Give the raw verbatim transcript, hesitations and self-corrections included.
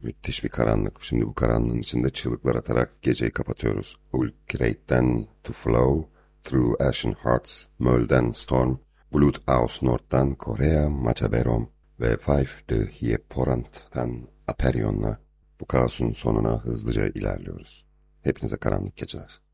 Müthiş bir karanlık. Şimdi bu karanlığın içinde çığlıklar atarak geceyi kapatıyoruz. Ulkrate'den To Flow, Through Ashen Hearts, Möl'den Storm, Blut aus Nord'dan Korea Machaberom ve Five de Hieporant'tan Aperion'la bu kaosun sonuna hızlıca ilerliyoruz. Hepinize karanlık geceler.